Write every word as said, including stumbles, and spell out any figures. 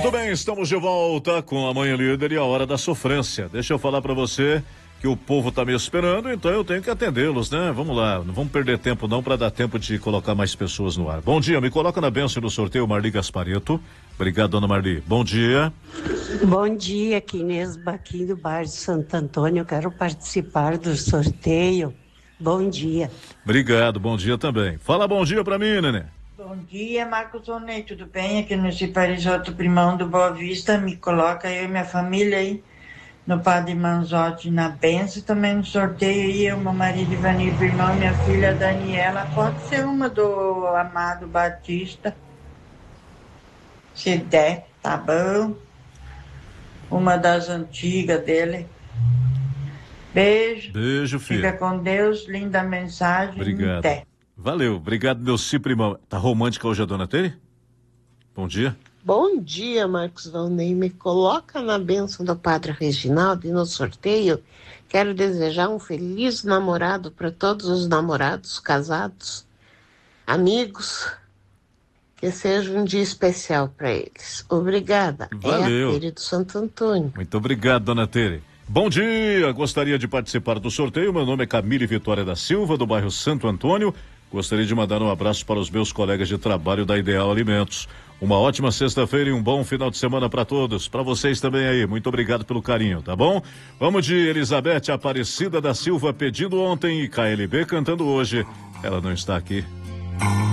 Muito bem, estamos de volta com a Manhã Líder e a Hora da Sofrência. Deixa eu falar para você que o povo tá me esperando, então eu tenho que atendê-los, né? Vamos lá, não vamos perder tempo não para dar tempo de colocar mais pessoas no ar. Bom dia, me coloca na bênção do sorteio Marli Gaspareto. Obrigado, dona Marli. Bom dia. Bom dia, aqui Inês Baquim do bairro de Santo Antônio. Eu quero participar do sorteio. Bom dia. Obrigado, bom dia também. Fala bom dia para mim, nenê. Bom dia, Marcos Ronei, tudo bem? Aqui no Ciparisoto Primão do Boa Vista, me coloca eu e minha família aí no Padre Manzotti na benção, também no sorteio aí, eu, meu marido Ivanir Birnão e minha filha Daniela, pode ser uma do Amado Batista, se der, tá bom? Uma das antigas dele. Beijo. Beijo, filho. Fica com Deus, linda mensagem. Obrigado. Até. Valeu, obrigado, meu ciprimão. Tá romântica hoje a dona Tere? Bom dia. Bom dia, Marcos Valnei. Me coloca na bênção do Padre Reginaldo e no sorteio quero desejar um feliz namorado para todos os namorados, casados, amigos, que seja um dia especial para eles. Obrigada. Valeu. É a Tere do Santo Antônio. Muito obrigado, dona Tere. Bom dia, gostaria de participar do sorteio. Meu nome é Camille Vitória da Silva, do bairro Santo Antônio. Gostaria de mandar um abraço para os meus colegas de trabalho da Ideal Alimentos. Uma ótima sexta-feira e um bom final de semana para todos. Para vocês também aí. Muito obrigado pelo carinho, tá bom? Vamos de Elizabeth Aparecida da Silva pedindo ontem e K L B cantando hoje. Ela não está aqui.